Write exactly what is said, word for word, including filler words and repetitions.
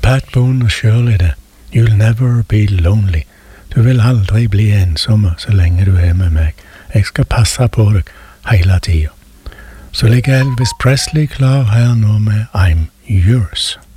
Pat Boone og Shirley det. You'll never be lonely. Du vil aldri bli ensom så lenge du er med meg. Jeg skal passe på deg hele tiden. Så ligger Elvis Presley klar her nå med I'm Yours.